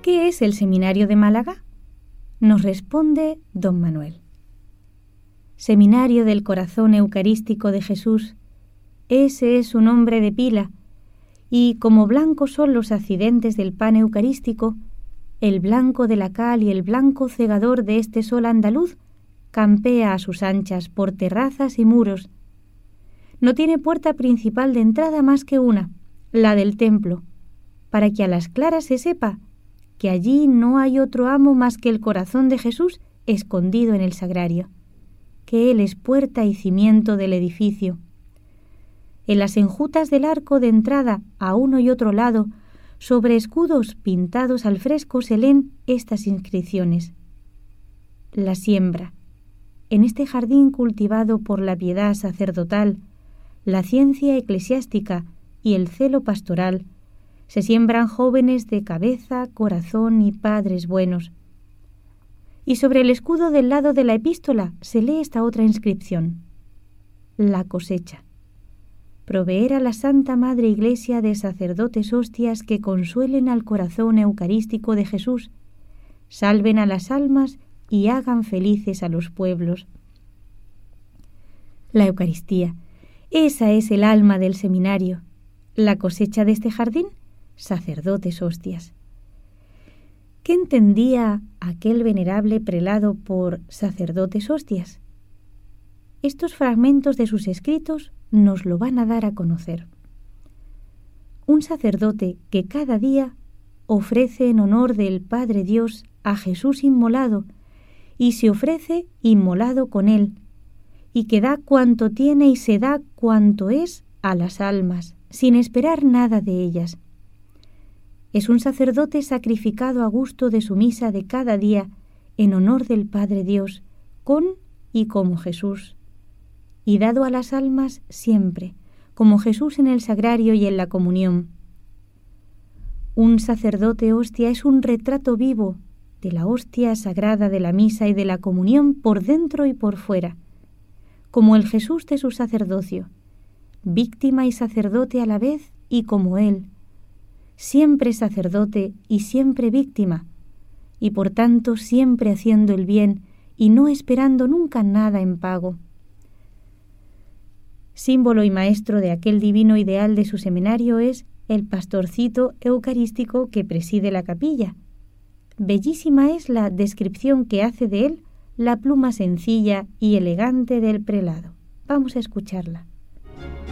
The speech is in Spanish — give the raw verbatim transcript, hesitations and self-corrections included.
¿Qué es el Seminario de Málaga? Nos responde don Manuel. Seminario del Corazón Eucarístico de Jesús, ese es su nombre de pila, y como blancos son los accidentes del pan eucarístico, el blanco de la cal y el blanco cegador de este sol andaluz campea a sus anchas por terrazas y muros. No tiene puerta principal de entrada más que una, la del templo, para que a las claras se sepa que allí no hay otro amo más que el corazón de Jesús escondido en el sagrario, que Él es puerta y cimiento del edificio. En las enjutas del arco de entrada a uno y otro lado, sobre escudos pintados al fresco se leen estas inscripciones. La siembra. En este jardín cultivado por la piedad sacerdotal, la ciencia eclesiástica y el celo pastoral, se siembran jóvenes de cabeza, corazón y padres buenos. Y sobre el escudo del lado de la epístola se lee esta otra inscripción. La cosecha. Proveer a la Santa Madre Iglesia de sacerdotes hostias que consuelen al corazón eucarístico de Jesús, salven a las almas y hagan felices a los pueblos. La Eucaristía, esa es el alma del seminario. La cosecha de este jardín, sacerdotes hostias. ¿Qué entendía aquel venerable prelado por sacerdotes hostias? Estos fragmentos de sus escritos nos lo van a dar a conocer. Un sacerdote que cada día ofrece en honor del Padre Dios a Jesús inmolado y se ofrece inmolado con él, y que da cuanto tiene y se da cuanto es a las almas, sin esperar nada de ellas. Es un sacerdote sacrificado a gusto de su misa de cada día en honor del Padre Dios, con y como Jesús, y dado a las almas siempre, como Jesús en el sagrario y en la comunión. Un sacerdote hostia es un retrato vivo de la hostia sagrada de la misa y de la comunión por dentro y por fuera, como el Jesús de su sacerdocio, víctima y sacerdote a la vez y como Él, siempre sacerdote y siempre víctima, y por tanto siempre haciendo el bien y no esperando nunca nada en pago. Símbolo y maestro de aquel divino ideal de su seminario es el pastorcito eucarístico que preside la capilla. Bellísima es la descripción que hace de él la pluma sencilla y elegante del prelado. Vamos a escucharla.